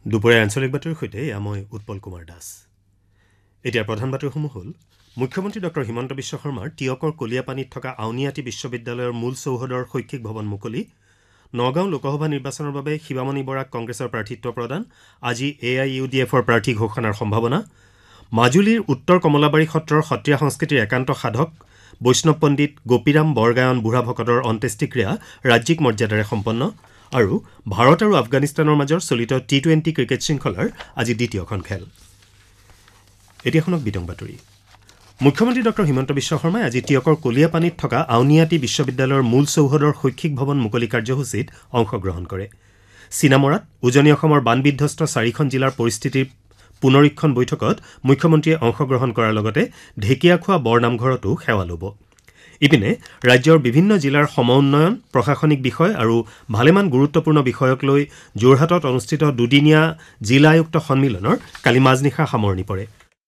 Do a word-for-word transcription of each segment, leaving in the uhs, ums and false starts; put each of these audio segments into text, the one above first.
দুপৰীয়া আঞ্চলিক বাতৰিৰ সৈতে এয়া মই উৎপল কুমাৰ দাস। এতিয়া প্ৰধান বাতৰিসমূহ হ'ল মুখ্যমন্ত্ৰী ডক্টৰ হিমন্ত বিশ্ব শৰ্মাৰ টিয়কৰ কলিয়াপানীত থকা আউনীআটী বিশ্ববিদ্যালয়ৰ মূল চৌহদৰ শৈক্ষিক ভৱন মুকলি, নগাঁও লোকসভা নিৰ্বাচনৰ বাবে শিৱামণি বৰাক কংগ্ৰেছৰ প্ৰাৰ্থিত্ব প্ৰদান, আজি এ আই ইউ ডি এফৰ প্ৰাৰ্থী ঘোষণাৰ সম্ভাৱনা, মাজুলীৰ উত্তৰ কমলাবাৰী সত্ৰৰ সত্ৰীয়া সংস্কৃতিৰ একান্ত সাধক বৈষ্ণৱ পণ্ডিত গোপীৰাম বৰগায়ন বুঢ়া ভকতৰ অন্ত্যেষ্টিক্ৰিয়া ৰাজ্যিক মৰ্যাদাৰে সম্পন্ন আৰু ভাৰত আৰু আফগানিস্তানৰ মাজৰ চলিত টি টুৱেণ্টি ক্ৰিকেট শৃংখলাৰ আজি দ্বিতীয়খন খেল। এতিয়া শুনক বিতং বাতৰি। মুখ্যমন্ত্ৰী ডক্টৰ হিমন্ত বিশ্ব শৰ্মাই আজি টিয়কৰ কলিয়াপানীত থকা আউনীআটী বিশ্ববিদ্যালয়ৰ মূল চৌহদৰ শৈক্ষিক ভৱন মুকলি কাৰ্যসূচীত অংশগ্ৰহণ কৰে। চিনামৰাত উজনি অসমৰ বানবিধ্বস্ত চাৰিখন জিলাৰ পৰিস্থিতিৰ পুনৰীক্ষণ বৈঠকত মুখ্যমন্ত্ৰীয়ে অংশগ্ৰহণ কৰাৰ লগতে ঢেকীয়াখোৱা বৰনামঘৰতো সেৱা ল'ব। ইপিনে ৰাজ্যৰ বিভিন্ন জিলাৰ সমউন্নয়ন, প্ৰশাসনিক বিষয় আৰু ভালেমান গুৰুত্বপূৰ্ণ বিষয়ক লৈ যোৰহাটত অনুষ্ঠিত দুদিনীয়া জিলা আয়ুক্ত সন্মিলনৰ কালি মাজনিশা সামৰণি পৰে।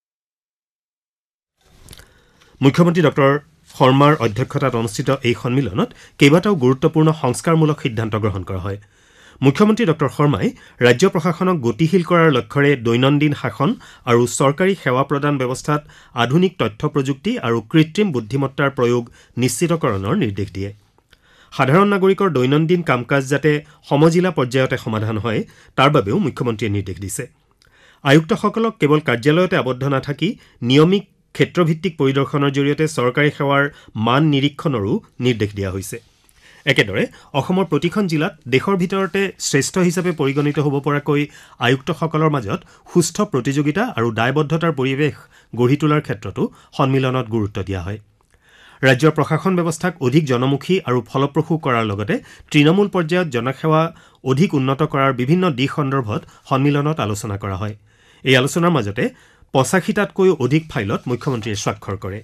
মুখ্যমন্ত্ৰী ডক্টৰ শৰ্মাৰ অধ্যক্ষতাত অনুষ্ঠিত এই সন্মিলনত কেইবাটাও গুৰুত্বপূৰ্ণ সংস্কাৰমূলক সিদ্ধান্ত গ্ৰহণ কৰা হয়। মুখ্যমন্ত্ৰী ডক্টৰ শৰ্মাই ৰাজ্য প্ৰশাসনক গতিশীল কৰাৰ লক্ষ্যৰে দৈনন্দিন শাসন আৰু চৰকাৰী সেৱা প্ৰদান ব্যৱস্থাত আধুনিক তথ্য প্ৰযুক্তি আৰু কৃত্ৰিম বুদ্ধিমত্তাৰ প্ৰয়োগ নিশ্চিতকৰণৰ নিৰ্দেশ দিয়ে। সাধাৰণ নাগৰিকৰ দৈনন্দিন কাম কাজ যাতে সমজিলা পৰ্যায়তে সমাধান হয় তাৰ বাবেও মুখ্যমন্ত্ৰীয়ে নিৰ্দেশ দিছে। আয়ুক্তসকলক কেৱল কাৰ্যালয়তে আবদ্ধ নাথাকি নিয়মিত ক্ষেত্ৰভিত্তিক পৰিদৰ্শনৰ জৰিয়তে চৰকাৰী সেৱাৰ মান নিৰীক্ষণৰো নিৰ্দেশ দিয়া হৈছে। একেদৰে অসমৰ প্ৰতিখন জিলাত দেশৰ ভিতৰতে শ্ৰেষ্ঠ হিচাপে পৰিগণিত হ'ব পৰাকৈ আয়ুক্তসকলৰ মাজত সুস্থ প্ৰতিযোগিতা আৰু দায়বদ্ধতাৰ পৰিৱেশ গঢ়ি তোলাৰ ক্ষেত্ৰতো সন্মিলনত গুৰুত্ব দিয়া হয়। ৰাজ্যৰ প্ৰশাসন ব্যৱস্থাক অধিক জনমুখী আৰু ফলপ্ৰসূ কৰাৰ লগতে তৃণমূল পৰ্যায়ত জনসেৱা অধিক উন্নত কৰাৰ বিভিন্ন দিশ সন্দৰ্ভত সন্মিলনত আলোচনা কৰা হয়। এই আলোচনাৰ মাজতে পঁচাশীটাতকৈও অধিক ফাইলত মুখ্যমন্ত্ৰীয়ে স্বাক্ষৰ কৰে।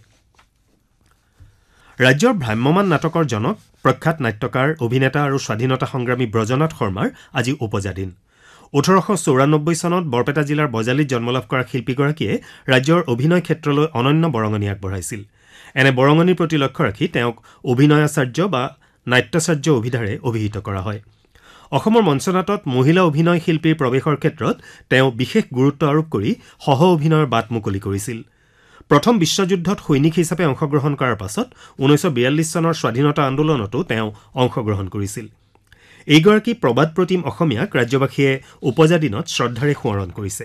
ৰাজ্যৰ ভ্ৰাম্যমাণ নাটকৰ জনক প্ৰখ্যাত নাট্যকাৰ, অভিনেতা আৰু স্বাধীনতা সংগ্ৰামী ব্ৰজনাথ শৰ্মাৰ আজি ওপজা দিন। ওঠৰশ চৌৰান্নব্বৈ চনত বৰপেটা জিলাৰ বজালীত জন্মলাভ কৰা শিল্পীগৰাকীয়ে ৰাজ্যৰ অভিনয় ক্ষেত্ৰলৈ অনন্য বৰঙণি আগবঢ়াইছিল। এনে বৰঙণিৰ প্ৰতি লক্ষ্য ৰাখি তেওঁক অভিনয়াচাৰ্য বা নাট্যাচাৰ্য অভিধাৰে অভিহিত কৰা হয়। অসমৰ মঞ্চনাটত মহিলা অভিনয় শিল্পীৰ প্ৰৱেশৰ ক্ষেত্ৰত তেওঁ বিশেষ গুৰুত্ব আৰোপ কৰি সহ অভিনয়ৰ বাট মুকলি কৰিছিল। প্ৰথম বিশ্বযুদ্ধত সৈনিক হিচাপে অংশগ্ৰহণ কৰাৰ পাছত ঊনৈছশ বিয়াল্লিছ চনৰ স্বাধীনতা আন্দোলনতো তেওঁ অংশগ্ৰহণ কৰিছিল। এইগৰাকী প্ৰবাদ প্ৰতিম অসমীয়াক ৰাজ্যবাসীয়ে ওপজা দিনত শ্ৰদ্ধাৰে সোঁৱৰণ কৰিছে।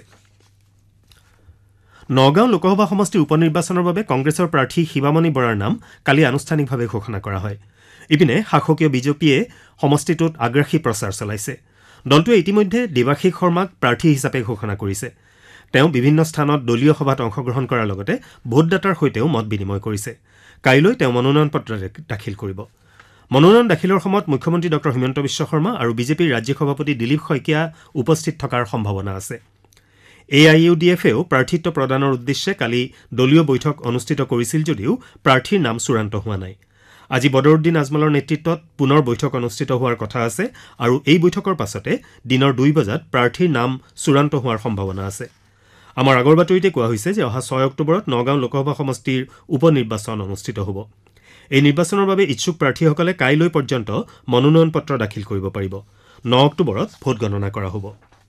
নগাঁও লোকসভা সমষ্টিৰ উপ নিৰ্বাচনৰ বাবে কংগ্ৰেছৰ প্ৰাৰ্থী শিৱামণি বৰাৰ নাম কালি আনুষ্ঠানিকভাৱে ঘোষণা কৰা হয়। ইপিনে শাসকীয় বিজেপিয়ে সমষ্টিটোত আগ্ৰাসী প্ৰচাৰ চলাইছে। দলটোৱে ইতিমধ্যে দেৱাশীষ শৰ্মাক প্ৰাৰ্থী হিচাপে ঘোষণা কৰিছে। তেওঁ বিভিন্ন স্থানত দলীয় সভাত অংশগ্ৰহণ কৰাৰ লগতে ভোটদাতাৰ সৈতেও মত বিনিময় কৰিছে। কাইলৈ তেওঁ মনোনয়ন পত্ৰ দাখিল কৰিব। মনোনয়ন দাখিলৰ সময়ত মুখ্যমন্ত্ৰী ডক্টৰ হিমন্ত বিশ্ব শৰ্মা আৰু বিজেপিৰ ৰাজ্যিক সভাপতি দিলীপ শইকীয়া উপস্থিত থকাৰ সম্ভাৱনা আছে। এ আই ইউ ডি এফেও প্ৰাৰ্থিত্ব প্ৰদানৰ উদ্দেশ্যে কালি দলীয় বৈঠক অনুষ্ঠিত কৰিছিল যদিও প্ৰাৰ্থীৰ নাম চূড়ান্ত হোৱা নাই। আজি বদৰুদ্দিন আজমলৰ নেতৃত্বত পুনৰ বৈঠক অনুষ্ঠিত হোৱাৰ কথা আছে আৰু এই বৈঠকৰ পাছতে দিনৰ দুই বজাত প্ৰাৰ্থীৰ নাম চূড়ান্ত হোৱাৰ সম্ভাৱনা আছে। আমাৰ আগৰ বাতৰিতে কোৱা হৈছে যে অহা ছয় অক্টোবৰত নগাঁও লোকসভা সমষ্টিৰ উপ নিৰ্বাচন অনুষ্ঠিত হ'ব। এই নিৰ্বাচনৰ বাবে ইচ্ছুক প্ৰাৰ্থীসকলে কাইলৈ পৰ্যন্ত মনোনয়ন পত্ৰ দাখিল কৰিব পাৰিব। ন অক্টোবৰত ভোট গণনা কৰা হ'ব।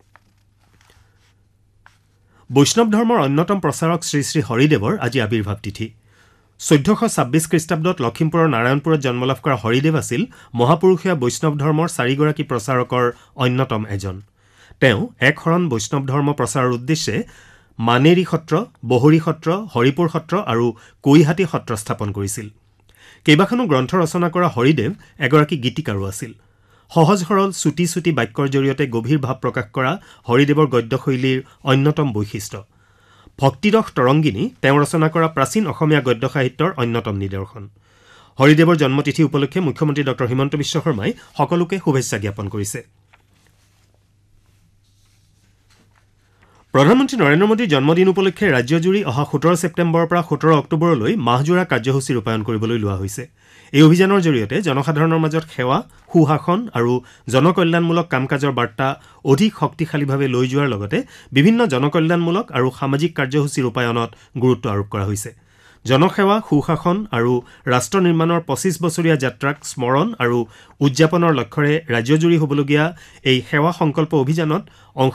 বৈষ্ণৱ ধৰ্মৰ অন্যতম প্ৰচাৰক শ্ৰী শ্ৰী হৰিদেৱৰ আজি আৱিৰ্ভাৱ তিথি। চৈধ্যশ ছাব্বিছ খ্ৰীষ্টাব্দত লখিমপুৰৰ নাৰায়ণপুৰত জন্মলাভ কৰা হৰিদেৱ আছিল মহাপুৰুষীয়া বৈষ্ণৱ ধৰ্মৰ চাৰিগৰাকী প্ৰচাৰকৰ অন্যতম এজন। তেওঁ এক শৰণ বৈষ্ণৱ ধৰ্ম প্ৰচাৰৰ উদ্দেশ্যে মানেৰী সত্ৰ, বহৰী সত্ৰ, হৰিপুৰ সত্ৰ আৰু কৈহাটী সত্ৰ স্থাপন কৰিছিল। কেইবাখনো গ্ৰন্থ ৰচনা কৰা হৰিদেৱ এগৰাকী গীতিকাৰো আছিল। সহজ সৰল চুটি চুটি বাক্যৰ জৰিয়তে গভীৰ ভাৱ প্ৰকাশ কৰা হৰিদেৱৰ গদ্যশৈলীৰ অন্যতম বৈশিষ্ট্য। ভক্তিৰস তৰংগিনী তেওঁ ৰচনা কৰা প্ৰাচীন অসমীয়া গদ্য সাহিত্যৰ অন্যতম নিদৰ্শন। হৰিদেৱৰ জন্মতিথি উপলক্ষে মুখ্যমন্ত্ৰী ডক্টৰ হিমন্ত বিশ্ব শৰ্মাই সকলোকে শুভেচ্ছা জ্ঞাপন কৰিছে। প্ৰধানমন্ত্ৰী নৰেন্দ্ৰ মোদীৰ জন্মদিন উপলক্ষে ৰাজ্যজুৰি অহা সোতৰ ছেপ্টেম্বৰৰ পৰা সোতৰ অক্টোবৰলৈ মাহজোৰা কাৰ্যসূচী ৰূপায়ণ কৰিবলৈ লোৱা হৈছে। এই অভিযানৰ জৰিয়তে জনসাধাৰণৰ মাজত সেৱা, সুশাসন আৰু জনকল্যাণমূলক কাম কাজৰ বাৰ্তা অধিক শক্তিশালীভাৱে লৈ যোৱাৰ লগতে বিভিন্ন জনকল্যাণমূলক আৰু সামাজিক কাৰ্যসূচী ৰূপায়ণত গুৰুত্ব আৰোপ কৰা হৈছে। জনসেৱা, সুশাসন আৰু ৰাষ্ট্ৰ নিৰ্মাণৰ পঁচিছ বছৰীয়া যাত্ৰাক স্মৰণ আৰু উদযাপনৰ লক্ষ্যৰে ৰাজ্যজুৰি হ'বলগীয়া এই সেৱা সংকল্প অভিযানত অংশ